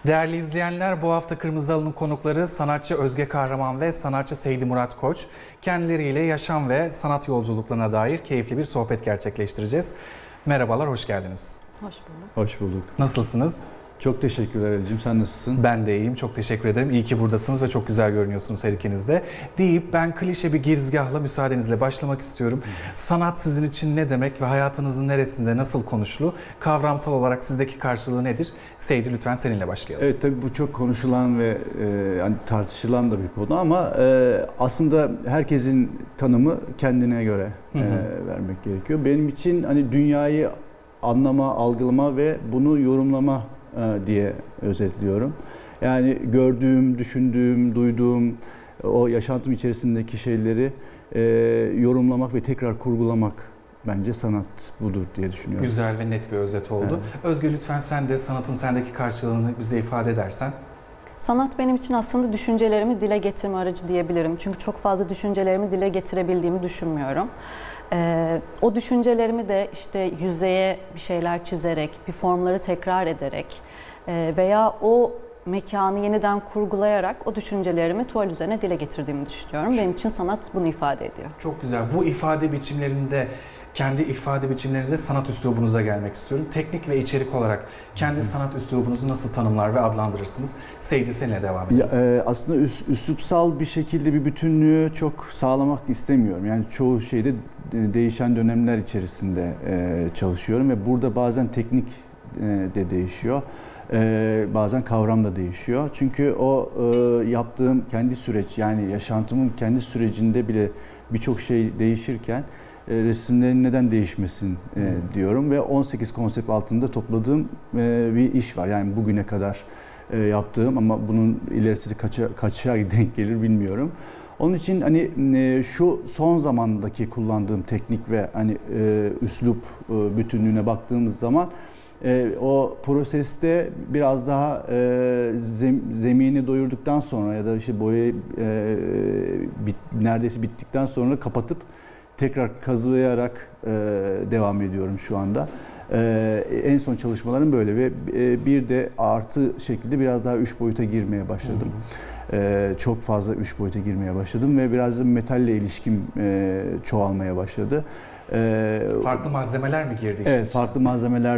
Değerli izleyenler, bu hafta Kırmızı Halı'nın konukları sanatçı Özge Kahraman ve sanatçı Seydi Murat Koç. Kendileriyle yaşam ve sanat yolculuklarına dair keyifli bir sohbet gerçekleştireceğiz. Merhabalar, hoş geldiniz. Hoş bulduk. Hoş bulduk. Nasılsınız? Çok teşekkürler Ali'cim. Sen nasılsın? Ben de iyiyim, çok teşekkür ederim. İyi ki buradasınız ve çok güzel görünüyorsunuz her ikiniz de. Deyip ben klişe bir girizgahla müsaadenizle başlamak istiyorum. Sanat sizin için ne demek ve hayatınızın neresinde, nasıl konuşulu? Kavramsal olarak sizdeki karşılığı nedir? Seydi, lütfen seninle başlayalım. Evet, tabii bu çok konuşulan ve hani tartışılan da bir konu ama aslında herkesin tanımı kendine göre vermek gerekiyor. Benim için hani dünyayı anlama, algılama ve bunu yorumlama diye özetliyorum. Yani gördüğüm, düşündüğüm, duyduğum, o yaşantım içerisindeki şeyleri yorumlamak ve tekrar kurgulamak bence sanat budur diye düşünüyorum. Güzel ve net bir özet oldu. Evet. Özge, lütfen sen de sanatın sendeki karşılığını bize ifade edersen. Sanat benim için aslında düşüncelerimi dile getirme aracı diyebilirim. Çünkü çok fazla düşüncelerimi dile getirebildiğimi düşünmüyorum. O düşüncelerimi de işte yüzeye bir şeyler çizerek, bir formları tekrar ederek veya o mekanı yeniden kurgulayarak o düşüncelerimi tuval üzerine dile getirdiğimi düşünüyorum. Benim için sanat bunu ifade ediyor. Çok güzel. Bu ifade biçimlerinde, kendi ifade biçimlerinizde sanat üslubunuza gelmek istiyorum. Teknik ve içerik olarak kendi sanat üslubunuzu nasıl tanımlar ve adlandırırsınız? Seydi, seninle devam edelim. Aslında üslupsal bir şekilde bir bütünlüğü çok sağlamak istemiyorum. Yani çoğu şeyde değişen dönemler içerisinde çalışıyorum ve burada bazen teknik de değişiyor. Bazen kavram da değişiyor. Çünkü o yaptığım kendi süreç, yani yaşantımın kendi sürecinde bile birçok şey değişirken resimlerin neden değişmesin diyorum ve 18 konsept altında topladığım bir iş var. Yani bugüne kadar yaptığım ama bunun ilerisi de kaça denk gelir bilmiyorum. Onun için hani şu son zamandaki kullandığım teknik ve hani üslup bütünlüğüne baktığımız zaman o proseste biraz daha zemini doyurduktan sonra ya da işte boyayı neredeyse bittikten sonra kapatıp tekrar kazıyarak devam ediyorum şu anda. En son çalışmalarım böyle ve bir de artı şekilde biraz daha 3 boyuta girmeye başladım. Çok fazla 3 boyuta girmeye başladım ve biraz da metalle ilişkim çoğalmaya başladı. Farklı malzemeler mi girdi? Evet, farklı malzemeler